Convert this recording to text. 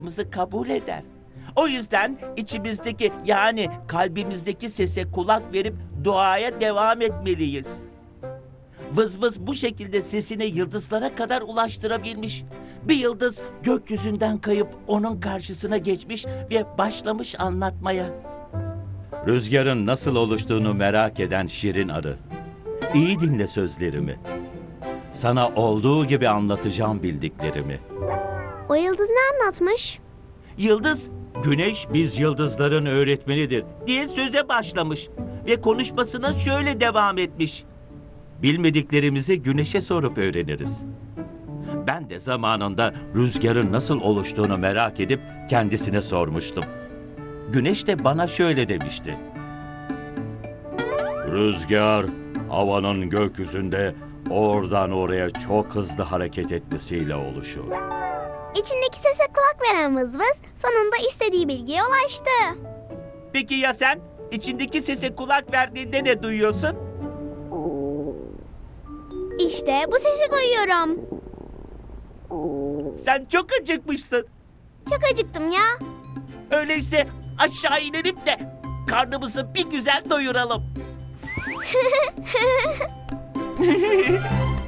kabul eder. O yüzden içimizdeki yani kalbimizdeki sese kulak verip duaya devam etmeliyiz. Vız vız bu şekilde sesini yıldızlara kadar ulaştırabilmiş. Bir yıldız gökyüzünden kayıp onun karşısına geçmiş ve başlamış anlatmaya. Rüzgarın nasıl oluştuğunu merak eden şirin arı. İyi dinle sözlerimi. Sana olduğu gibi anlatacağım bildiklerimi. O yıldız ne anlatmış? Yıldız, güneş biz yıldızların öğretmenidir diye söze başlamış. Ve konuşmasına şöyle devam etmiş. Bilmediklerimizi güneşe sorup öğreniriz. Ben de zamanında rüzgarın nasıl oluştuğunu merak edip kendisine sormuştum. Güneş de bana şöyle demişti. Rüzgar, havanın gökyüzünde oradan oraya çok hızlı hareket etmesiyle oluşur. İçindeki sese kulak veren Vız Vız sonunda istediği bilgiye ulaştı. Peki ya sen? İçindeki sese kulak verdiğinde ne duyuyorsun? İşte bu sesi duyuyorum. Sen çok acıkmışsın. Çok acıktım ya. Öyleyse aşağı inelim de karnımızı bir güzel doyuralım.